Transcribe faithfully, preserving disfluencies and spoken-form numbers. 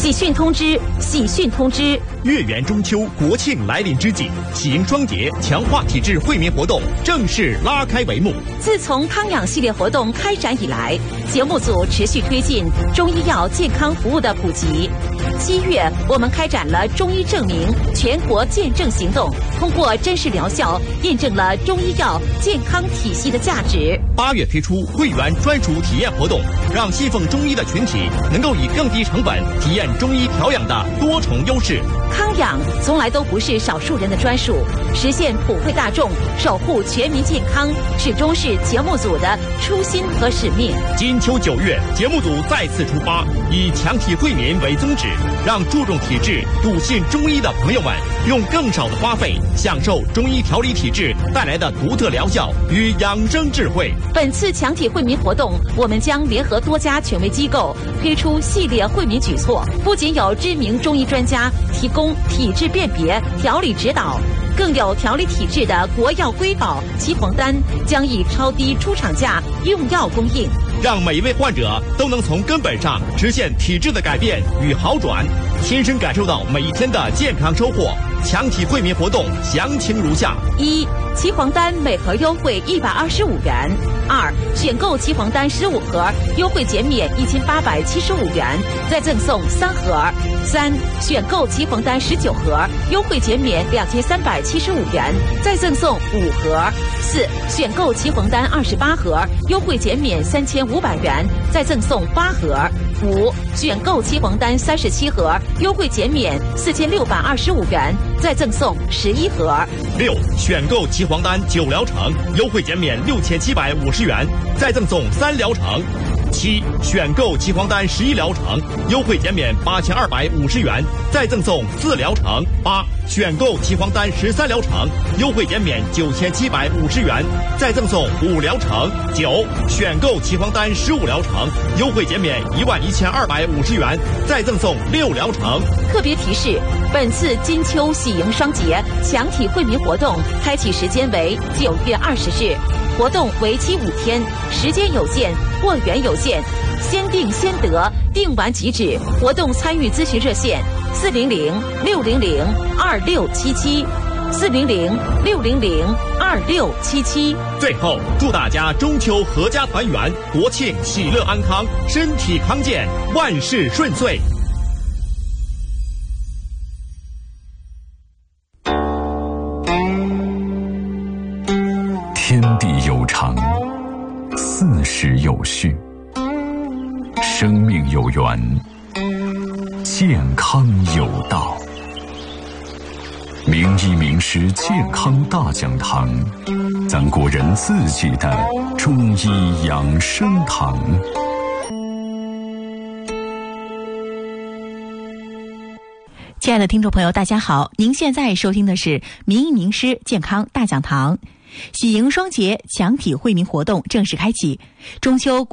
喜讯通知！喜讯通知！ 月圆中秋，国庆来临之际，喜迎双节强化体质惠民活动正式拉开帷幕。 自从康养系列活动开展以来，节目组持续推进中医药健康服务的普及。七月，我们开展了中医证明全国见证行动，通过真实疗效验证了中医药健康体系的价值。 八月推出会员专属体验活动，让信奉中医的群体能够以更低成本体验中医调养的多重优势。 康养从来都不是少数人的专属，实现普惠大众、守护全民健康，始终是节目组的初心和使命。 金秋九月，节目组再次出发，以强体惠民为宗旨，让注重体质、笃信中医的朋友们用更少的花费，享受中医调理体质带来的独特疗效与养生智慧。 本次强体惠民活动，我们将联合多家权威机构推出系列惠民举措，不仅有知名中医专家提供体质辨别、调理指导，更有调理体质的国药瑰宝岐黄丹将以超低出厂价用药供应， 让每一位患者都能从根本上实现体质的改变与好转，亲身感受到每一天的健康收获。强体惠民活动详情如下： 一、岐黄丹每盒优惠一百二十五元；二、选购岐黄丹十五盒，优惠减免一千八百七十五元，再赠送三盒；三、选购岐黄丹十九盒，优惠减免两千三百七十五元，再赠送五盒；四、选购岐黄丹二十八盒，优惠减免三千五百元，再赠送八盒；五、选购岐黄丹三十七盒，优惠减免四千六百二十五元，再赠送十一盒； 六、选购岐黄丹九疗程，优惠减免六千七百五十元，再赠送三疗程；七、选购岐黄丹十一疗程，优惠减免八千二百五十元，再赠送四疗程；八、选购岐黄丹十三疗程，优惠减免九千七百五十元，再赠送五疗程；九、选购岐黄丹十五疗程，优惠减免一万一千二百五十元，再赠送六疗程。 特别提示：本次金秋喜迎双节强体惠民活动开启时间为九月二十日，活动为期五天，时间有限，货源有限，先订先得，订完即止。活动参与咨询热线：四零零六零零二六七七，四零零六零零二六七七。 最后，祝大家中秋阖家团圆，国庆喜乐安康，身体康健，万事顺遂。 天地有常，四时有序，生命有缘，健康有道。名医名师健康大讲堂，咱国人自己的中医养生堂。 亲爱的听众朋友，大家好，您现在收听的是名医名师健康大讲堂。喜迎双节强体惠民活动正式开启，中秋